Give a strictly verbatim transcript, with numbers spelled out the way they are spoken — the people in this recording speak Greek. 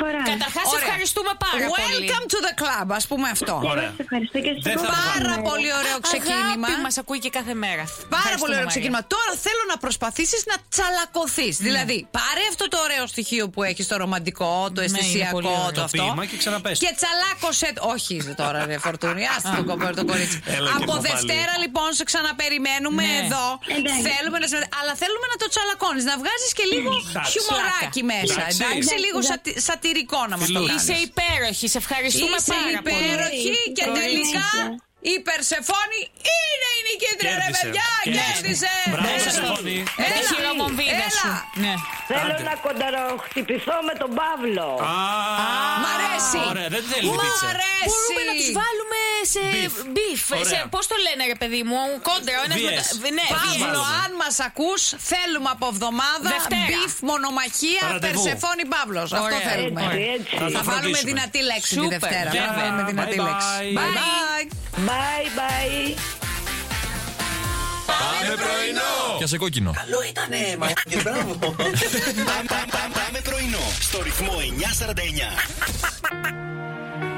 φορά. Καταρχάς, ευχαριστούμε πάρα πολύ. Welcome to the club, ας πούμε αυτό. Ωραία. Ευχαριστώ και εσείς. Πάρα πολύ ωραίο ξεκίνημα. Αγάπη, μας ακούει και κάθε μέρα. Πάρα πολύ ωραίο ξεκίνημα. Τώρα θέλω να προσπαθήσεις να τσαλακωθείς. Ναι. Δηλαδή, πάρε αυτό το ωραίο στοιχείο που έχεις, το ρομαντικό, το αισθησιακό, ναι, το, το αυτό. Και, και τσαλάκωσε. Όχι τώρα, ρε Φορτούνη, άστε τον κοπέρ, το κορίτσι. Από Δευτέρα, λοιπόν, σε ξαναπεριμένουμε ναι. εδώ. Εντάξει. Θέλουμε να, αλλά θέλουμε να το τσαλακώνεις, να βγάζεις και λίγο χιουμοράκι μέσα. Εντάξει, λίγο σατι, σατυρικό να μας το κάνεις. Είσαι υπέροχη, σε ευχαριστούμε Είσαι πάρα πολύ. Είσαι υπέροχη και τελικά η Περσεφόνη είναι η νικήτρια, ρε παιδιά! Κέρδισε! Μπράβο, Περσεφόνη! Έλα, χειρομομβίδα σου. Ναι. Θέλω να κονταροχτυπηθώ με τον Παύλο. Μ' αρέσει! Ωραία, δεν θέλει Μ' πίτσα. αρέσει! Μπορούμε να τους βάλουμε σε μπιφ. Πώς το λένε, ρε παιδί μου, κόντρα. Ναι, Παύλο, αν μας ακούς, θέλουμε από εβδομάδα μπιφ, μονομαχία, Περσεφόνη Παύλος. Αυτό θέλουμε. Θα βάλουμε δυνατή λέξη τη Δευτέρα. Θα βάλουμε δυνατή λέξη. Bye bye! Bye bye. Πάμε πρωινό! Πιάσε κόκκινο. Καλό ήτανε, μα μπράβο. Πάμε πρωινό στο ρυθμό εννιά σαράντα εννιά.